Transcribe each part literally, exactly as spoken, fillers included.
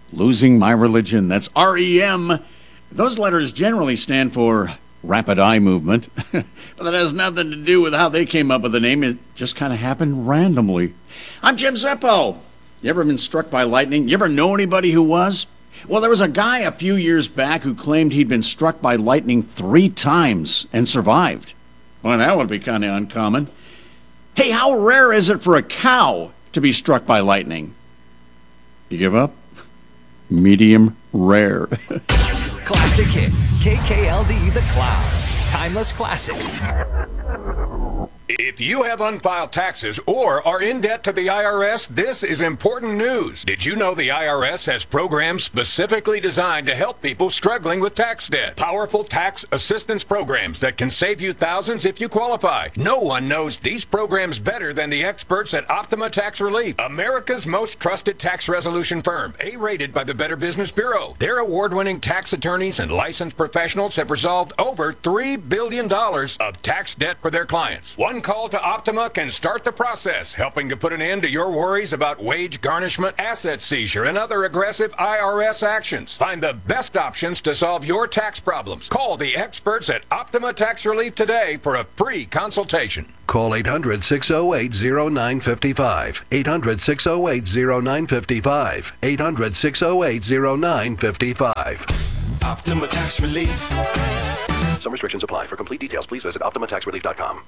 Losing My Religion. That's R E M. Those letters generally stand for Rapid Eye Movement, but that has nothing to do with how they came up with the name. It just kind of happened randomly. I'm Jim Zeppo. You ever been struck by lightning? You ever know anybody who was? Well, there was a guy a few years back who claimed he'd been struck by lightning three times and survived. Well, that would be kind of uncommon. Hey, how rare is it for a cow to be struck by lightning? You give up? Medium rare. Classic hits. K K L D The Cloud. Timeless classics. If you have unfiled taxes or are in debt to the I R S, this is important news. Did you know the I R S has programs specifically designed to help people struggling with tax debt? Powerful tax assistance programs that can save you thousands if you qualify. No one knows these programs better than the experts at Optima Tax Relief, America's most trusted tax resolution firm, A-rated by the Better Business Bureau. Their award-winning tax attorneys and licensed professionals have resolved over three billion dollars of tax debt for their clients. One call to Optima can start the process, helping to put an end to your worries about wage garnishment, asset seizure, and other aggressive I R S actions. Find the best options to solve your tax problems. Call the experts at Optima Tax Relief today for a free consultation. Call eight hundred, six oh eight, oh nine five five. eight hundred, six oh eight, oh nine five five. eight hundred, six oh eight, oh nine five five. Optima Tax Relief. Some restrictions apply. For complete details, please visit optima tax relief dot com.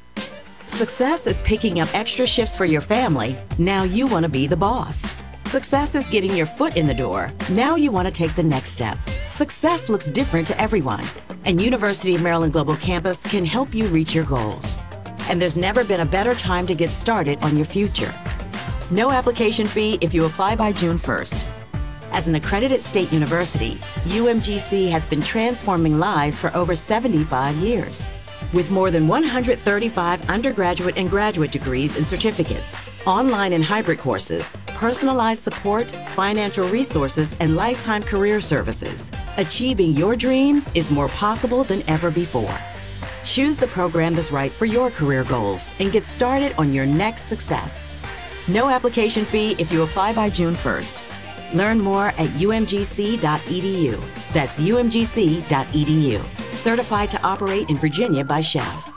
Success is picking up extra shifts for your family. Now you want to be the boss. Success is getting your foot in the door. Now you want to take the next step. Success looks different to everyone, and University of Maryland Global Campus can help you reach your goals. And there's never been a better time to get started on your future. No application fee if you apply by June first. As an accredited state university, U M G C has been transforming lives for over seventy-five years. With more than one hundred thirty-five undergraduate and graduate degrees and certificates, online and hybrid courses, personalized support, financial resources, and lifetime career services, achieving your dreams is more possible than ever before. Choose the program that's right for your career goals and get started on your next success. No application fee if you apply by June first. Learn more at U M G C dot E D U. That's U M G C dot E D U. Certified to operate in Virginia by Chev.